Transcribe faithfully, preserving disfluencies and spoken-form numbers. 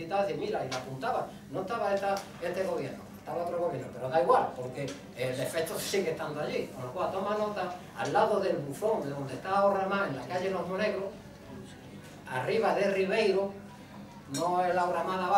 visitar y decir, mira, y la apuntaba. No estaba esta, este gobierno, estaba otro gobierno, pero da igual, porque el defecto sigue estando allí. Con lo cual, toma nota, al lado del bufón, de donde está ahora más, en la calle Los Monegros, arriba de Ribeiro, no es la Ramada abajo,